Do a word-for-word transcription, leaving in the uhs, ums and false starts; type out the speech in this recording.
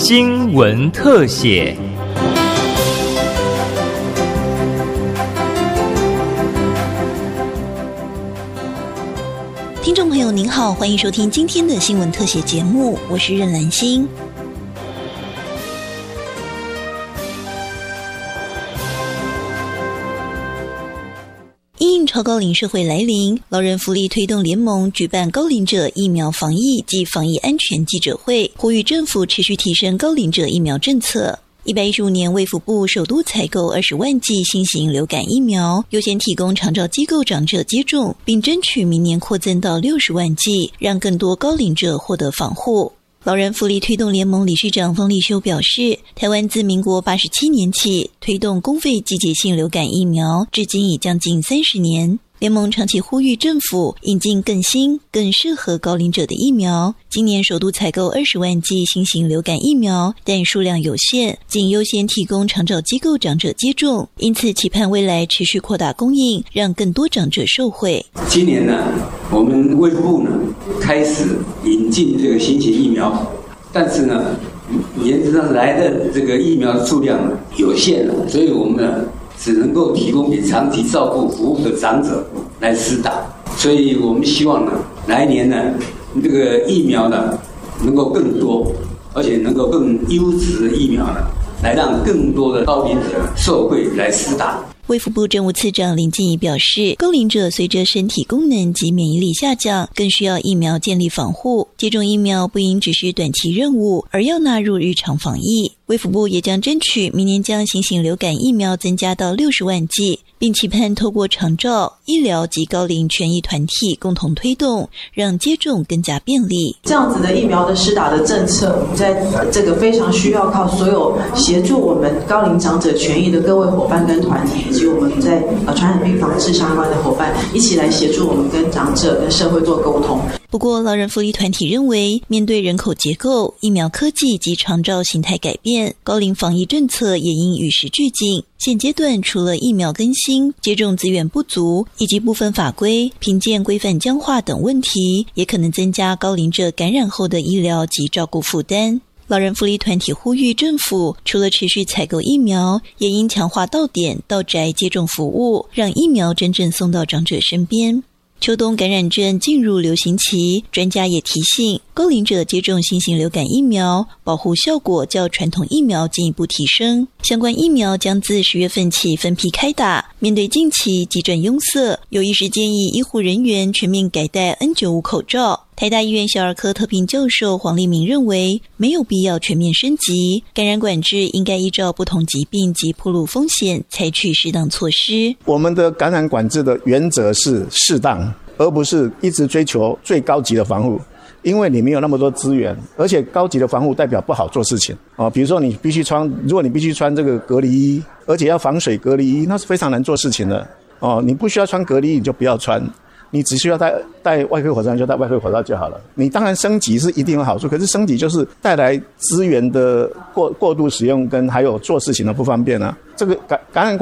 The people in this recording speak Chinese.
新闻特写。 听众朋友您好，欢迎收听今天的新闻特写节目，我是任兰心。因应超高龄社会来临，老人福利推动联盟举办高龄者疫苗防疫及防疫安全记者会，呼吁政府持续提升高龄者疫苗政策。一百一十五年卫福部首度采购二十万剂新型流感疫苗，优先提供长照机构长者接种，并争取明年扩增到六十万剂，让更多高龄者获得防护。老人福利推动联盟理事长方立修表示，台湾自民国八十七年起推动公费季节性流感疫苗，至今已将近三十年。联盟长期呼吁政府引进更新、更适合高龄者的疫苗。今年首度采购二十万剂新型流感疫苗，但数量有限，仅优先提供长照机构长者接种，因此期盼未来持续扩大供应，让更多长者受惠。 今年呢，我们卫福部呢开始引进这个新型疫苗，但是呢，原则上来的这个疫苗的数量有限了，所以我们呢只能够提供给长期照顾服务的长者来施打，所以我们希望呢，来年呢，这个疫苗呢能够更多，而且能够更优质的疫苗呢，来让更多的高龄者受惠来施打。 卫福部政务次长林静怡表示，高龄者随着身体功能及免疫力下降，更需要疫苗建立防护。接种疫苗不应只是短期任务，而要纳入日常防疫。卫福部也将争取明年将新型流感疫苗增加到六十万剂，并期盼透过长照、医疗及高龄权益团体共同推动，让接种更加便利。 这样子的疫苗的施打的政策，我们在这个非常需要靠所有协助我们高龄长者权益的各位伙伴跟团体，以及我们在呃传染病防治相关的伙伴，一起来协助我们跟长者跟社会做沟通。 不过，老人福利团体认为，面对人口结构、疫苗科技及长照形态改变，高龄防疫政策也应与时俱进。现阶段除了疫苗更新、接种资源不足以及部分法规、评鉴规范僵化等问题，也可能增加高龄者感染后的医疗及照顾负担。老人福利团体呼吁政府除了持续采购疫苗，也应强化到点到宅接种服务，让疫苗真正送到长者身边。秋冬感染症进入流行期，专家也提醒，高龄者接种新型流感疫苗，保护效果较传统疫苗进一步提升。相关疫苗将自十月份起分批开打。面对近期急诊拥塞，有医师建议医护人员全面改戴 N 九十五 口罩。台大医院小儿科特聘教授黄立明认为，没有必要全面升级，感染管制应该依照不同疾病及暴露风险采取适当措施。 我们的感染管制的原则是适当，而不是一直追求最高级的防护，因为你没有那么多资源，而且高级的防护代表不好做事情哦。比如说你必须穿，如果你必须穿这个隔离衣，而且要防水隔离衣，那是非常难做事情的哦。你不需要穿隔离衣，你就不要穿。你只需要戴戴外科口罩就戴外科口罩就好了。你当然升级是一定有好处，可是升级就是带来资源的过过度使用跟还有做事情的不方便啊。这个感感染